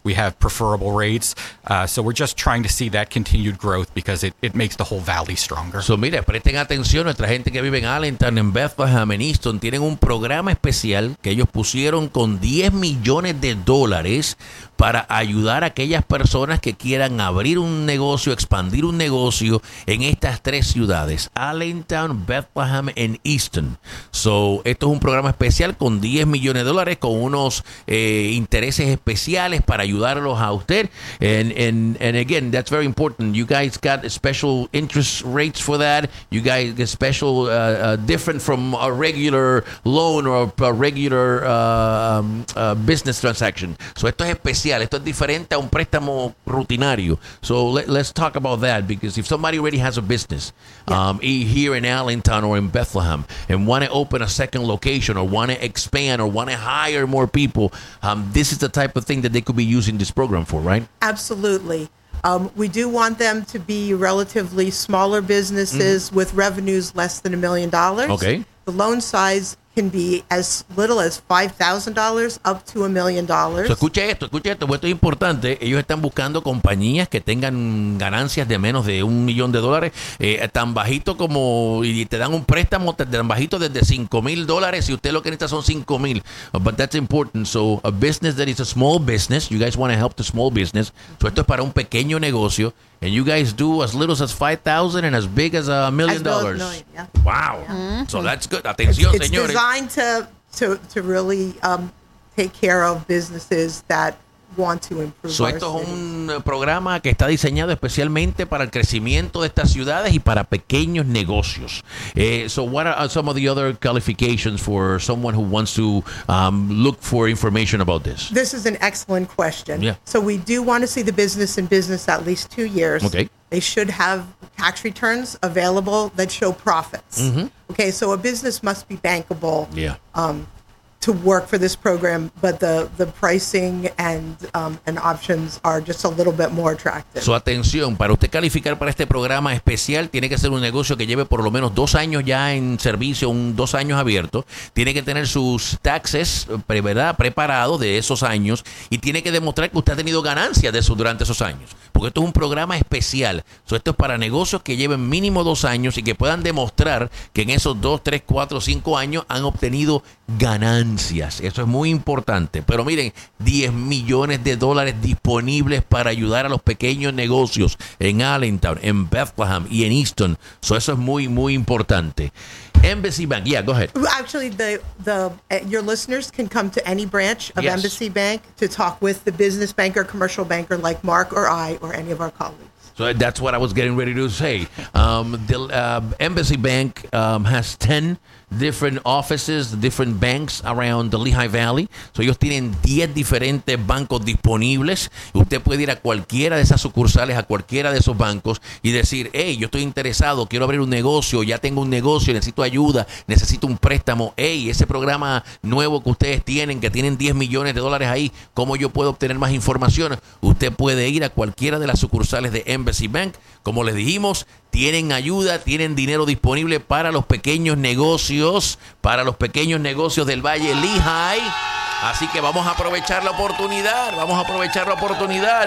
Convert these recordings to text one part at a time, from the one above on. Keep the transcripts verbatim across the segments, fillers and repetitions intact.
We have preferable rates. Uh, so we're just trying to see that continued growth because it, it makes the whole valley stronger. So, mire, presten atención, nuestra gente que vive en Allentown, en Bethlehem, en Easton, tienen un programa especial que ellos pusieron con diez millones de dólares para ayudar a aquellas personas que quieran abrir un negocio, expandir un negocio en estas tres ciudades, Allentown, Bethlehem y Easton. So, esto es un programa especial con diez millones de dólares, con unos eh, intereses especiales para ayudarlos a usted. And, and, and again, that's very important. You guys got special interest rates for that. You guys get special, uh, uh, different from a regular loan or a regular uh, um, uh, business transaction. So, esto es especial. Esto es diferente a un préstamo rutinario. So let, let's talk about that, because if somebody already has a business yeah. um, here in Allentown or in Bethlehem and want to open a second location or want to expand or want to hire more people, um, this is the type of thing that they could be using this program for, right? Absolutely. Um, we do want them to be relatively smaller businesses mm-hmm. with revenues less than a million dollars. Okay. The loan size can be as little as five thousand dollars up to a million dollars. So, escuche esto, escuche esto, esto es importante. Ellos están buscando compañías que tengan ganancias de menos de un millón de dólares, eh, tan bajito como, y te dan un préstamo tan bajito desde cinco mil dólares, si usted lo que necesita son cinco mil. But that's important. So, a business that is a small business, you guys want to help the small business. So, esto es para un pequeño negocio. And you guys do as little as five thousand and as big as a million as well dollars. As million, yeah. Wow. Yeah. Mm-hmm. So that's good. Atención, it's, it's señores. It's designed to, to, to really um, take care of businesses that want to improve so, our esto es cities. un programa que está diseñado especialmente para el crecimiento de estas ciudades y para pequeños negocios. Eh, so what are some of the other qualifications for someone who wants to um, look for information about this? This is an excellent question. Yeah. So we do want to see the business in business at least two years. Okay. They should have tax returns available that show profits. Mm-hmm. Okay, so a business must be bankable. Yeah. Um, to work for this program, but the, the pricing and um, and options are just a little bit more attractive. So, atención, para usted calificar para este programa especial, tiene que ser un negocio que lleve por lo menos dos años ya en servicio, un dos años abierto. Tiene que tener sus taxes, ¿verdad?, preparados de esos años, y tiene que demostrar que usted ha tenido ganancias de eso durante esos años. Porque esto es un programa especial. So, esto es para negocios que lleven mínimo dos años y que puedan demostrar que en esos dos, tres, cuatro, cinco años han obtenido ganancias. Eso es muy importante. Pero miren, diez millones de dólares disponibles para ayudar a los pequeños negocios en Allentown, en Bethlehem y en Easton. So, eso es muy, muy importante. Embassy Bank. Yeah, go ahead. Actually, the the uh, your listeners can come to any branch of Yes. Embassy Bank to talk with the business banker, commercial banker like Mark or I or any of our colleagues. So that's what I was getting ready to say. Um, the uh, Embassy Bank um, has ten different offices, different banks around the Lehigh Valley. So ellos tienen diez diferentes bancos disponibles. Usted puede ir a cualquiera de esas sucursales, a cualquiera de esos bancos y decir, hey, yo estoy interesado, quiero abrir un negocio, ya tengo un negocio, necesito ayuda, necesito un préstamo. Hey, ese programa nuevo que ustedes tienen, que tienen diez millones de dólares ahí, ¿cómo yo puedo obtener más información? Usted puede ir a cualquiera de las sucursales de Embassy Bank. Como les dijimos, tienen ayuda, tienen dinero disponible para los pequeños negocios, para los pequeños negocios del Valle Lehigh. Así que vamos a aprovechar la oportunidad, vamos a aprovechar la oportunidad.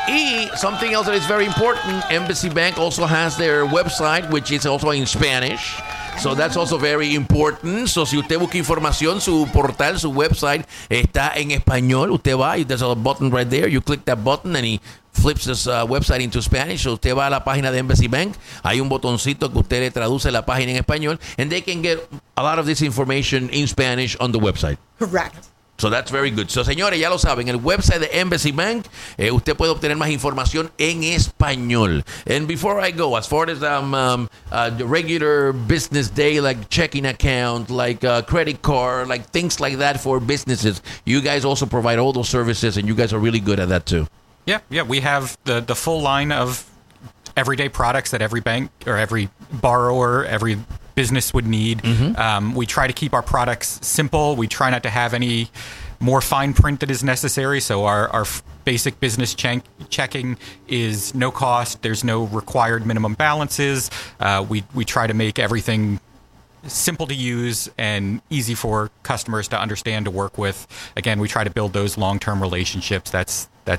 Y something else that is very important, Embassy Bank also has their website, which is also in Spanish. So that's also very important. So si usted busca información, su portal, su website está en español. Usted va y there's a button right there. You click that button and he flips this uh, website into Spanish. So usted va a la página de Embassy Bank. Hay un botoncito que usted le traduce la página en español. And they can get a lot of this information in Spanish on the website. Correct. So that's very good. So, señores, ya lo saben, el website de Embassy Bank, eh, usted puede obtener más información en español. And before I go, as far as um, um, uh, the regular business day, like checking account, like uh, credit card, like things like that for businesses, you guys also provide all those services, and you guys are really good at that too. Yeah, yeah, we have the, the full line of everyday products that every bank or every borrower, every business would need. Mm-hmm. Um, we try to keep our products simple. We try not to have any more fine print that is necessary. So our, our f- basic business check- checking is no cost. There's no required minimum balances. Uh, we we try to make everything simple to use and easy for customers to understand, to work with. Again, we try to build those long-term relationships. That's that's